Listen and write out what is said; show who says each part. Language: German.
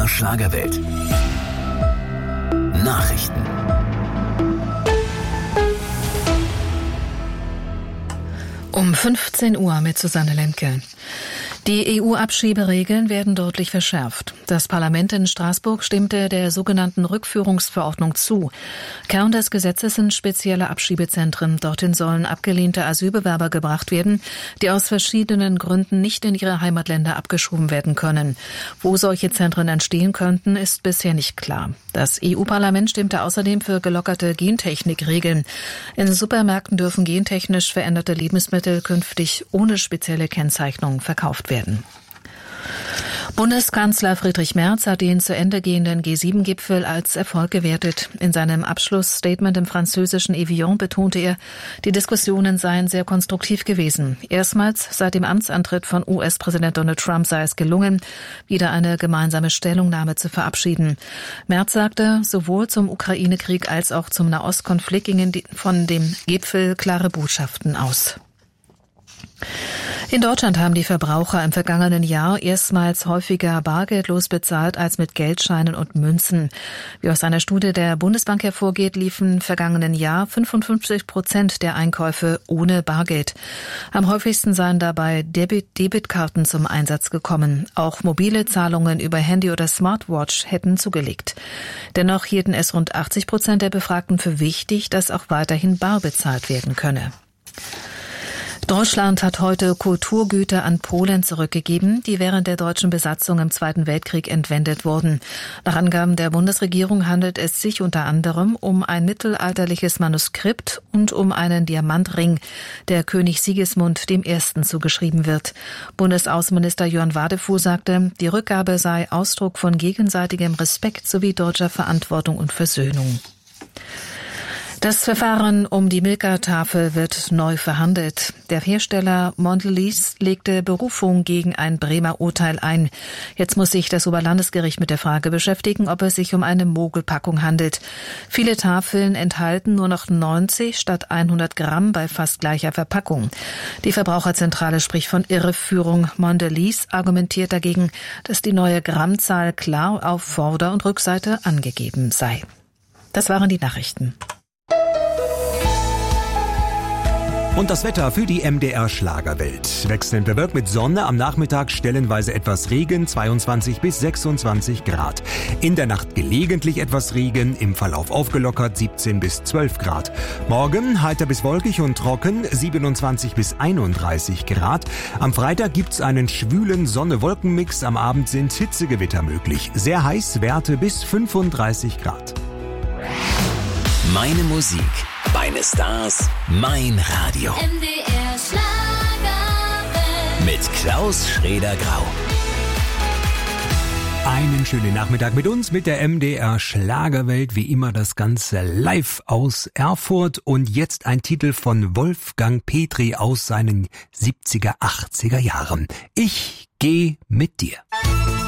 Speaker 1: MDR Schlagerwelt. Nachrichten.
Speaker 2: Um 15 Uhr mit Susanne Lemke. Die EU-Abschieberegeln werden deutlich verschärft. Das Parlament in Straßburg stimmte der sogenannten Rückführungsverordnung zu. Kern des Gesetzes sind spezielle Abschiebezentren. Dorthin sollen abgelehnte Asylbewerber gebracht werden, die aus verschiedenen Gründen nicht in ihre Heimatländer abgeschoben werden können. Wo solche Zentren entstehen könnten, ist bisher nicht klar. Das EU-Parlament stimmte außerdem für gelockerte Gentechnikregeln. In Supermärkten dürfen gentechnisch veränderte Lebensmittel künftig ohne spezielle Kennzeichnung verkauft werden. Bundeskanzler Friedrich Merz hat den zu Ende gehenden G7-Gipfel als Erfolg gewertet. In seinem Abschlussstatement im französischen Evian betonte er, die Diskussionen seien sehr konstruktiv gewesen. Erstmals seit dem Amtsantritt von US-Präsident Donald Trump sei es gelungen, wieder eine gemeinsame Stellungnahme zu verabschieden. Merz sagte, sowohl zum Ukraine-Krieg als auch zum Nahostkonflikt gingen von dem Gipfel klare Botschaften aus. In Deutschland haben die Verbraucher im vergangenen Jahr erstmals häufiger bargeldlos bezahlt als mit Geldscheinen und Münzen. Wie aus einer Studie der Bundesbank hervorgeht, liefen im vergangenen Jahr 55% der Einkäufe ohne Bargeld. Am häufigsten seien dabei Debitkarten zum Einsatz gekommen. Auch mobile Zahlungen über Handy oder Smartwatch hätten zugelegt. Dennoch hielten es rund 80% der Befragten für wichtig, dass auch weiterhin bar bezahlt werden könne. Deutschland hat heute Kulturgüter an Polen zurückgegeben, die während der deutschen Besatzung im Zweiten Weltkrieg entwendet wurden. Nach Angaben der Bundesregierung handelt es sich unter anderem um ein mittelalterliches Manuskript und um einen Diamantring, der König Sigismund I. zugeschrieben wird. Bundesaußenminister Jörn Wadefuhr sagte, die Rückgabe sei Ausdruck von gegenseitigem Respekt sowie deutscher Verantwortung und Versöhnung. Das Verfahren um die Milka-Tafel wird neu verhandelt. Der Hersteller Mondelez legte Berufung gegen ein Bremer Urteil ein. Jetzt muss sich das Oberlandesgericht mit der Frage beschäftigen, ob es sich um eine Mogelpackung handelt. Viele Tafeln enthalten nur noch 90 statt 100 Gramm bei fast gleicher Verpackung. Die Verbraucherzentrale spricht von Irreführung. Mondelez argumentiert dagegen, dass die neue Grammzahl klar auf Vorder- und Rückseite angegeben sei. Das waren die Nachrichten.
Speaker 3: Und das Wetter für die MDR Schlagerwelt. Wechselnd bewölkt mit Sonne, am Nachmittag stellenweise etwas Regen, 22 bis 26 Grad. In der Nacht gelegentlich etwas Regen, im Verlauf aufgelockert, 17 bis 12 Grad. Morgen heiter bis wolkig und trocken, 27 bis 31 Grad. Am Freitag gibt's einen schwülen Sonne-Wolken-Mix, am Abend sind Hitzegewitter möglich. Sehr heiß, Werte bis 35 Grad.
Speaker 1: Meine Musik, meine Stars, mein Radio.
Speaker 4: MDR Schlagerwelt.
Speaker 1: Mit Klaus Schrader-Grau.
Speaker 3: Einen schönen Nachmittag mit uns, mit der MDR Schlagerwelt. Wie immer das Ganze live aus Erfurt. Und jetzt ein Titel von Wolfgang Petri aus seinen 70er, 80er Jahren. Ich geh mit dir.